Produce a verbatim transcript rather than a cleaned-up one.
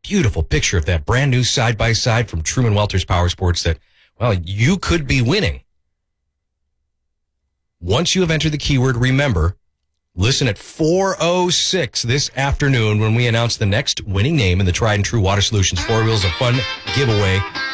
beautiful picture of that brand new side-by-side from Truman Welter's Power Sports that, well, you could be winning. Once you have entered the keyword, remember, listen at four oh six this afternoon when we announce the next winning name in the Tried and True Water Solutions Four Wheels of Fun giveaway.